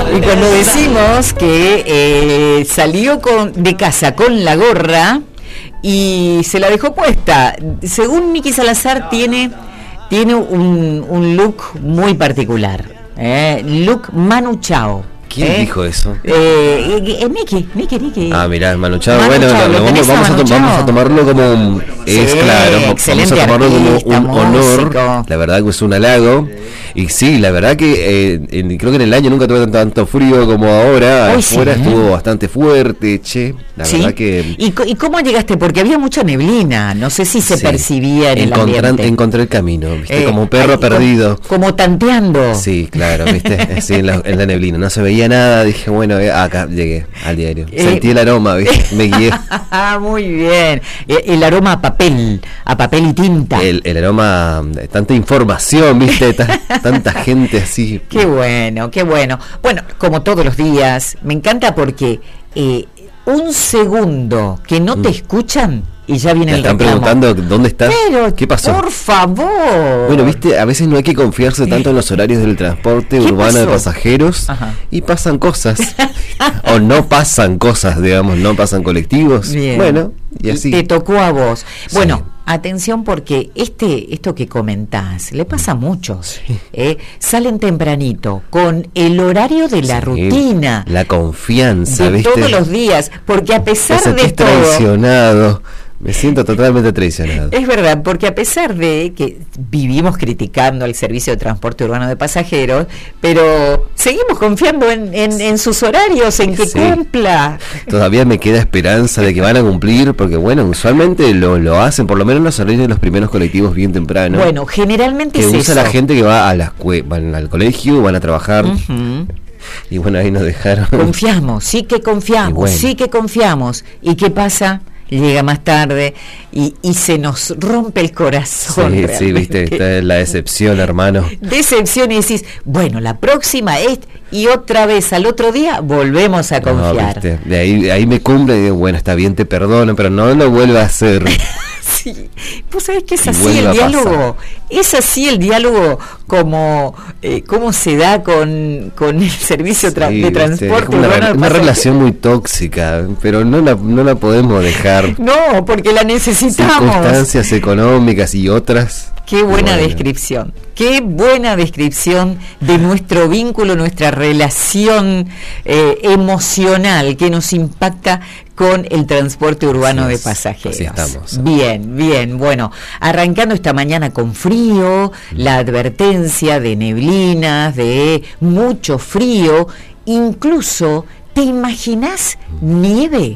Y cuando decimos que salió de casa con la gorra y se la dejó puesta, según Miki Salazar tiene un look muy particular, look Manu Chao. ¿Quién dijo eso? Miki. Ah, mirá, Manu Chao. Manu Bueno, Chao, vamos a tomarlo como vamos a tomarlo como un honor. La verdad que es un halago. Y sí, la verdad que creo que en el año nunca tuve tanto frío como ahora. Afuera estuvo bastante fuerte, la verdad que... ¿Y cómo llegaste? Porque había mucha neblina, no sé si se percibía en el ambiente. Encontré el camino, ¿viste? Como perro perdido. Como tanteando. Sí, claro, ¿viste? Sí, en la neblina, no se veía nada, dije, bueno, acá llegué al diario. Sentí el aroma, ¿viste? Me guié. Muy bien. El aroma a papel y tinta. El aroma de tanta información, ¿viste? Tanta gente así. Qué bueno. Bueno, como todos los días, me encanta porque un segundo que no te escuchan y ya viene el reclamo. Están preguntando dónde estás. Pero, ¿qué pasó? Por favor. Bueno, viste, a veces no hay que confiarse tanto en los horarios del transporte urbano de pasajeros. Ajá. Y pasan cosas. O no pasan cosas, digamos, no pasan colectivos. Bien. Bueno, y así. Te tocó a vos. Sí. Bueno, atención porque esto que comentás le pasa a muchos. Sí. Salen tempranito con el horario de la rutina. La confianza, de ¿viste? Todos los días, porque a pesar de todo... traicionado. Me siento totalmente traicionado. Es verdad, porque a pesar de que vivimos criticando al servicio de transporte urbano de pasajeros, pero seguimos confiando en sus horarios, en que cumpla. Todavía me queda esperanza de que van a cumplir, porque bueno, usualmente lo hacen, por lo menos los horarios de los primeros colectivos bien temprano. Bueno, generalmente que es usa eso. La gente que va van al colegio, van a trabajar. Uh-huh. Y bueno, ahí nos dejaron. Confiamos. ¿Y qué pasa? Llega más tarde y se nos rompe el corazón. Sí, viste, esta es la decepción, hermano. Decepción, y decís, bueno, la próxima es, y otra vez al otro día volvemos a confiar. No, ¿viste? De ahí me cumple y digo, bueno, está bien, te perdono, pero no lo vuelva a hacer. Sí, vos sabés que es así el diálogo. Es así el diálogo como cómo se da con el servicio de transporte urbano. Una relación muy tóxica, pero no la podemos dejar. No, porque la necesitamos. Circunstancias económicas y otras. Qué buena descripción. Qué buena descripción de nuestro vínculo, nuestra relación emocional que nos impacta con el transporte urbano de pasajeros. Así estamos. Bien. Bueno, arrancando esta mañana con frío, la advertencia de neblinas, de mucho frío, incluso, ¿te imaginás nieve?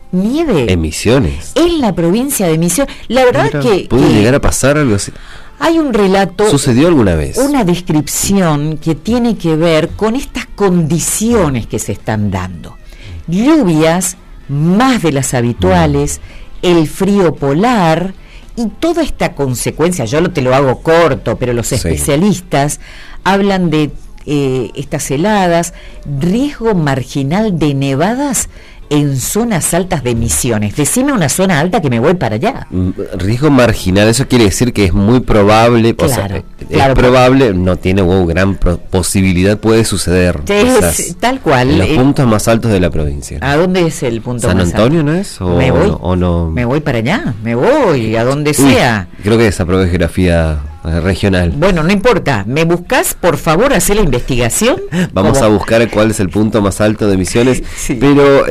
En Misiones. En la provincia de Misiones. La verdad que... ¿Puede llegar a pasar algo así? Hay un relato... ¿Sucedió alguna vez? Una descripción que tiene que ver con estas condiciones que se están dando. Lluvias más de las habituales, el frío polar y toda esta consecuencia. Yo te lo hago corto, pero los especialistas hablan de estas heladas, riesgo marginal de nevadas en zonas altas de Misiones. Decime una zona alta que me voy para allá. Riesgo marginal, eso quiere decir que es muy probable, claro, es probable, no tiene gran posibilidad, puede suceder. Tal cual. En los puntos más altos de la provincia. ¿A dónde es el punto más alto? ¿San Antonio no es? Me voy, no. Me voy para allá, me voy, a donde sea. Creo que desaprobé geografía regional. Bueno, no importa, ¿me buscas? Por favor, hacer la investigación. Vamos a buscar cuál es el punto más alto de Misiones, sí. Pero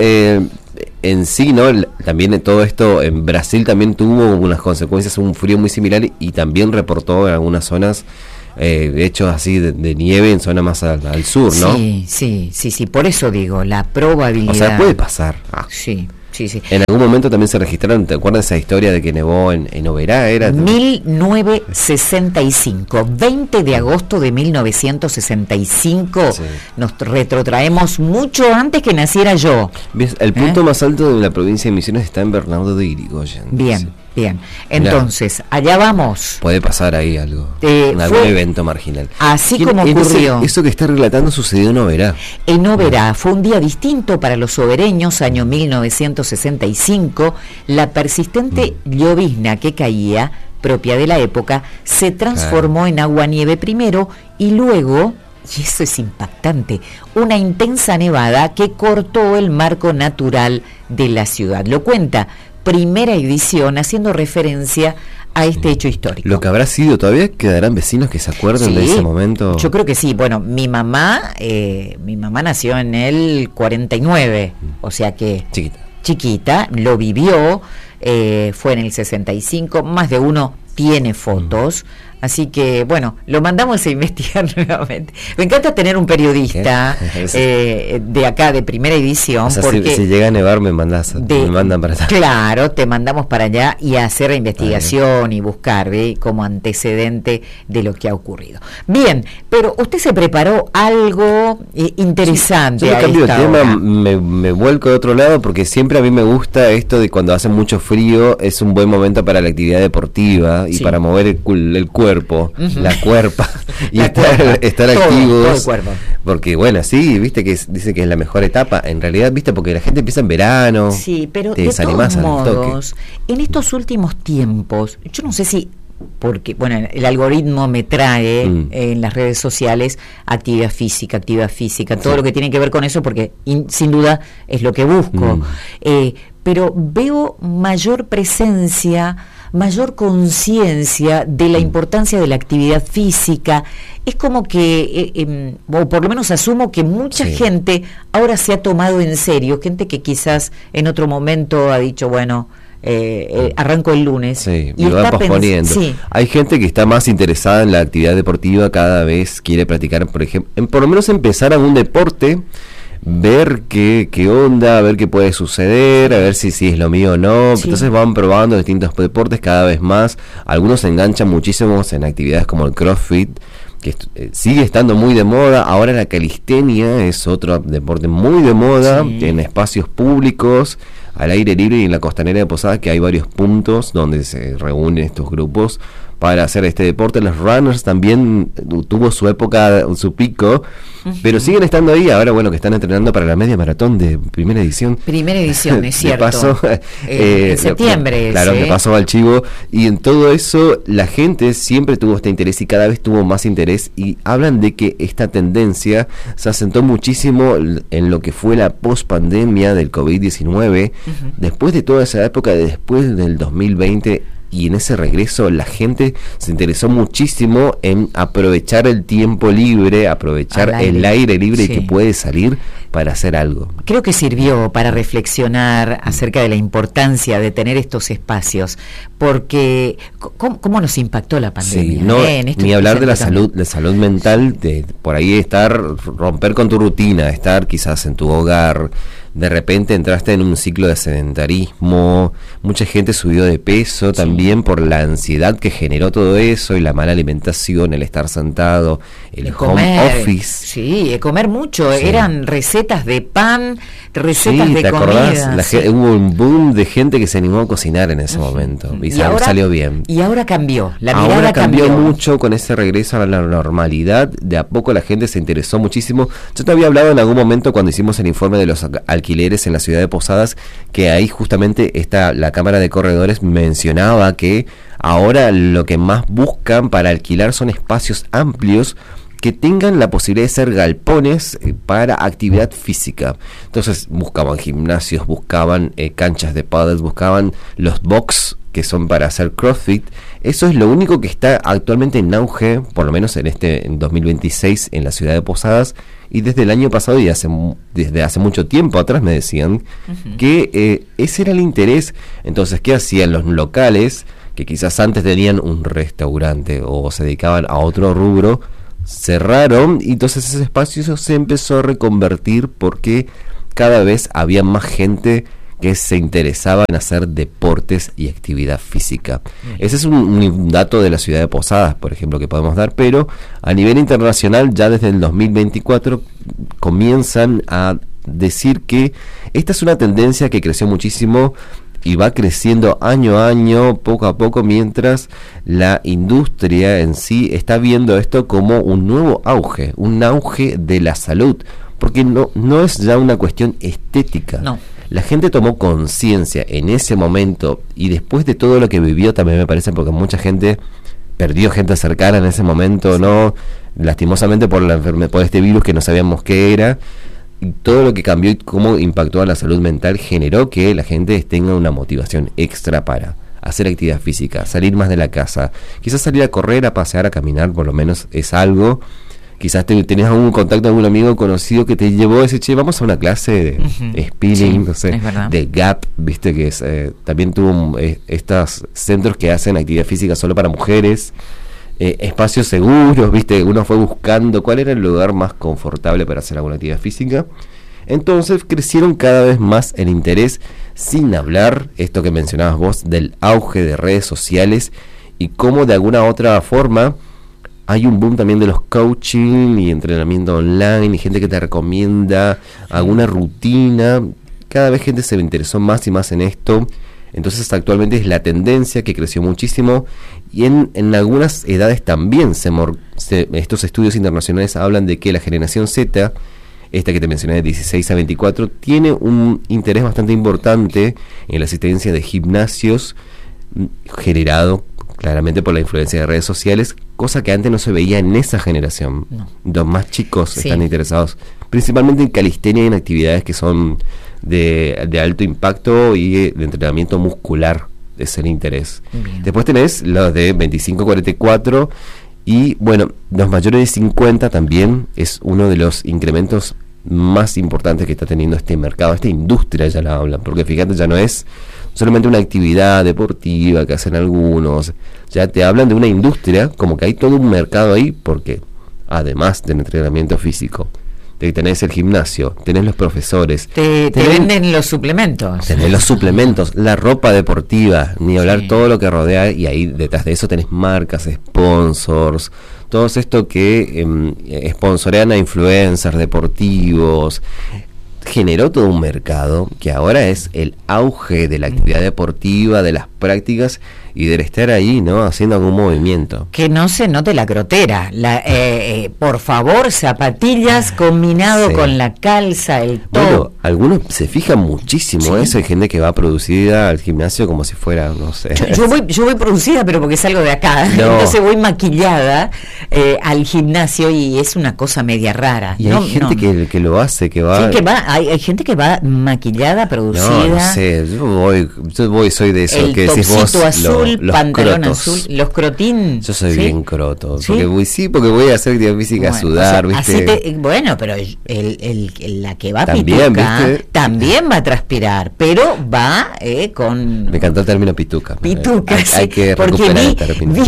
en sí, ¿no? También todo esto en Brasil también tuvo unas consecuencias, un frío muy similar y también reportó en algunas zonas hechos así de nieve en zona más al sur, ¿no? Sí, por eso digo, la probabilidad. O sea, puede pasar. Sí. En algún momento también se registraron, ¿te acuerdas esa historia de que nevó en Oberá? ¿Era? 1965, 20 de agosto de 1965. Sí. Nos retrotraemos mucho antes que naciera yo. ¿Ves? El punto más alto de la provincia de Misiones está en Bernardo de Irigoyen. Bien. Entonces, allá vamos. Puede pasar ahí algo, algún evento marginal. Así como ocurrió. Eso que está relatando sucedió en Oberá. En Oberá fue un día distinto para los obereños, año 1965. La persistente llovizna que caía, propia de la época, se transformó en aguanieve primero y luego y eso es impactante, una intensa nevada que cortó el marco natural de la ciudad. Lo cuenta Primera Edición, haciendo referencia a este hecho histórico. Lo que habrá sido, ¿todavía quedarán vecinos que se acuerden de ese momento? Yo creo que sí. Bueno, mi mamá nació en el 49, o sea que chiquita, lo vivió, fue en el 65, más de uno tiene fotos. Así que, bueno, lo mandamos a investigar nuevamente. Me encanta tener un periodista de acá, de Primera Edición. O sea, porque si llega a nevar, me mandan para allá. Claro, te mandamos para allá y a hacer la investigación y buscar como antecedente de lo que ha ocurrido. Bien, pero usted se preparó algo interesante. Yo cambio de tema, me vuelco de otro lado, porque siempre a mí me gusta esto de cuando hace mucho frío, es un buen momento para la actividad deportiva y para mover el cuerpo, la cuerpa, y estar activos, todo el cuerpo. Porque bueno, sí, viste que dice que es la mejor etapa, en realidad, viste, porque la gente empieza en verano, sí, pero te de desanimás todos modos, en estos últimos tiempos, yo no sé si, porque bueno, el algoritmo me trae en las redes sociales actividad física, todo lo que tiene que ver con eso, porque sin duda es lo que busco, pero veo mayor presencia, mayor conciencia de la importancia de la actividad física. Es como que, o por lo menos asumo que mucha gente ahora se ha tomado en serio, gente que quizás en otro momento ha dicho, bueno, arranco el lunes, y lo va posponiendo. Hay gente que está más interesada en la actividad deportiva, cada vez quiere practicar, por ejemplo, por lo menos empezar algún deporte, ver qué onda, a ver qué puede suceder, a ver si es lo mío o no. Entonces van probando distintos deportes cada vez más. Algunos se enganchan muchísimo en actividades como el CrossFit, que sigue estando muy de moda. Ahora la calistenia es otro deporte muy de moda, en espacios públicos, al aire libre, y en la costanera de Posadas, que hay varios puntos donde se reúnen estos grupos para hacer este deporte. Los runners también tuvo su época, su pico, pero siguen estando ahí. Ahora, bueno, que están entrenando para la media maratón de Primera Edición. Primera Edición, es cierto. De paso, en septiembre. Claro, que pasó al chivo. Y en todo eso, la gente siempre tuvo este interés y cada vez tuvo más interés. Y hablan de que esta tendencia se asentó muchísimo en lo que fue la post-pandemia del COVID-19. Después de toda esa época, después del 2020, y en ese regreso la gente se interesó muchísimo en aprovechar el tiempo libre, aprovechar el aire libre que puede salir para hacer algo. Creo que sirvió para reflexionar acerca de la importancia de tener estos espacios, porque ¿cómo nos impactó la pandemia? Ni hablar de la salud mental, de por ahí romper con tu rutina, estar quizás en tu hogar. De repente entraste en un ciclo de sedentarismo, mucha gente subió de peso también por la ansiedad que generó todo eso, y la mala alimentación, el estar sentado, el home office. Sí, comer mucho, eran recetas de pan, recetas de ¿te comida. Acordás? Hubo un boom de gente que se animó a cocinar en ese momento, y ahora salió bien. Y ahora cambió, la mirada mirada cambió mucho con ese regreso a la normalidad. De a poco la gente se interesó muchísimo. Yo te había hablado en algún momento cuando hicimos el informe de los alquileres en la ciudad de Posadas, que ahí justamente la Cámara de Corredores mencionaba que ahora lo que más buscan para alquilar son espacios amplios que tengan la posibilidad de ser galpones para actividad física. Entonces buscaban gimnasios, buscaban canchas de pádel, buscaban los box que son para hacer CrossFit. Eso es lo único que está actualmente en auge, por lo menos en 2026 en la ciudad de Posadas, y desde el año pasado y desde hace mucho tiempo atrás me decían que ese era el interés. Entonces, ¿qué hacían los locales que quizás antes tenían un restaurante o se dedicaban a otro rubro? Cerraron, y entonces ese espacio se empezó a reconvertir porque cada vez había más gente que se interesaba en hacer deportes y actividad física. Ese es un dato de la ciudad de Posadas, por ejemplo, que podemos dar, pero a nivel internacional ya desde el 2024 comienzan a decir que esta es una tendencia que creció muchísimo y va creciendo año a año, poco a poco, mientras la industria en sí está viendo esto como un nuevo auge, un auge de la salud, porque no es ya una cuestión estética. No. La gente tomó conciencia en ese momento, y después de todo lo que vivió también, me parece, porque mucha gente perdió gente cercana en ese momento, ¿no? lastimosamente por la enfermedad, por este virus que no sabíamos qué era, y todo lo que cambió y cómo impactó a la salud mental generó que la gente tenga una motivación extra para hacer actividad física, salir más de la casa, quizás salir a correr, a pasear, a caminar, por lo menos es algo. Quizás tenés algún contacto, algún amigo conocido que te llevó a decir, che, vamos a una clase de spinning, no sé, de Gap, viste que es, también tuvo estos centros que hacen actividad física solo para mujeres, espacios seguros, viste, uno fue buscando cuál era el lugar más confortable para hacer alguna actividad física. Entonces crecieron cada vez más el interés, sin hablar, esto que mencionabas vos, del auge de redes sociales y cómo de alguna otra forma hay un boom también de los coaching y entrenamiento online y gente que te recomienda alguna rutina. Cada vez gente se interesó más y más en esto. Entonces actualmente es la tendencia que creció muchísimo y en algunas edades también estos estudios internacionales hablan de que la generación Z, esta que te mencioné de 16 a 24, tiene un interés bastante importante en la asistencia de gimnasios generado claramente por la influencia de redes sociales, cosa que antes no se veía en esa generación. No. Los más chicos están interesados principalmente en calistenia y en actividades que son de alto impacto y de entrenamiento muscular, es el interés. Bien. Después tenés los de 25 a 44 y bueno, los mayores de 50 también es uno de los incrementos más importantes que está teniendo este mercado, esta industria ya la hablan, porque fíjate, ya no es solamente una actividad deportiva que hacen algunos, ya te hablan de una industria, como que hay todo un mercado ahí, porque además del entrenamiento físico, tenés el gimnasio, tenés los profesores, te venden los suplementos, tenés los suplementos, la ropa deportiva, ni hablar todo lo que rodea, y ahí detrás de eso tenés marcas, sponsors, todo esto que sponsorean a influencers deportivos. Generó todo un mercado que ahora es el auge de la actividad deportiva, de las prácticas y del estar ahí, ¿no? Haciendo algún movimiento. Que no se note la crotera. Por favor, zapatillas combinado con la calza, el top. Bueno, algunos se fijan muchísimo eso. Hay gente que va producida al gimnasio como si fuera, no sé. Yo voy producida, pero porque salgo de acá. No. Entonces voy maquillada al gimnasio y es una cosa media rara. Y hay gente que lo hace, que va... Sí, que va. Hay gente que va maquillada, producida. No sé, yo soy de eso. El que decís vos, azul, los pantalón crotos. azul, los crotín. Yo soy bien croto, porque voy a hacer actividad física, a sudar, ¿viste? Bueno, pero la que va también, pituca también va a transpirar, pero va con... Me encantó el término pituca. Pituca, hay que recuperar el término.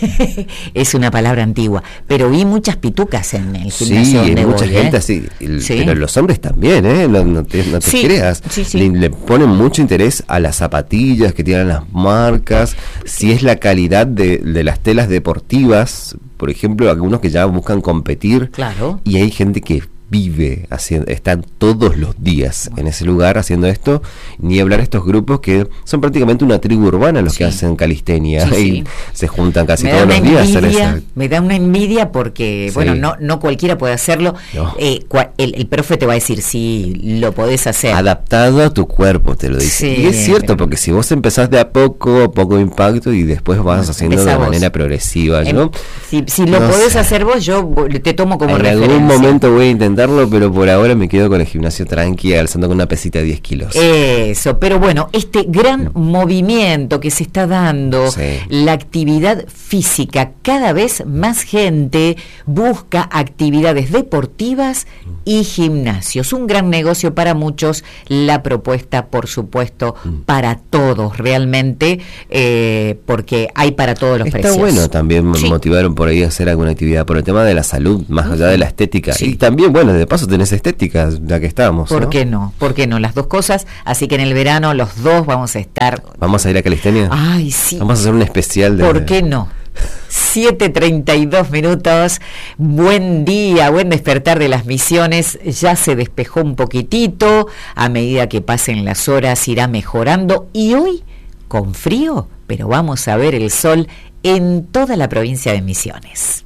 Es una palabra antigua, pero vi muchas pitucas en el gimnasio. Sí, hay mucha gente así, pero los hombres también, no te creas. Le ponen mucho interés a las zapatillas que tienen las marcas, si es la calidad de las telas deportivas, por ejemplo, algunos que ya buscan competir, claro. Y hay gente que vive están todos los días en ese lugar haciendo esto, ni hablar de estos grupos que son prácticamente una tribu urbana los que hacen calistenia y se juntan casi todos los días a hacer eso. Me da una envidia porque bueno, no cualquiera puede hacerlo. No. El profe te va a decir si lo podés hacer adaptado a tu cuerpo, te lo dice, y es cierto, porque si vos empezás de a poco impacto y después vas haciendo de manera progresiva, ¿no? Si lo podés hacer vos, yo te tomo como referencia. En algún momento voy a intentar, pero por ahora me quedo con el gimnasio tranqui, alzando con una pesita de 10 kilos. Eso, pero bueno, este gran movimiento que se está dando, la actividad física, cada vez más gente busca actividades deportivas y gimnasios. Un gran negocio para muchos, la propuesta, por supuesto, para todos, realmente, porque hay para todos los precios. Está bueno también motivaron por ahí a hacer alguna actividad por el tema de la salud, más allá de la estética. Y también, bueno, de paso tenés estética, ya que estamos. ¿Por qué no? ¿Por qué no? Las dos cosas. Así que en el verano los dos vamos a estar. ¿Vamos a ir a calistenia? Ay, sí. Vamos a hacer un especial de... ¿Por qué no? 7:32. Buen día, buen despertar de las Misiones. Ya se despejó un poquitito. A medida que pasen las horas irá mejorando. Y hoy, con frío, pero vamos a ver el sol en toda la provincia de Misiones.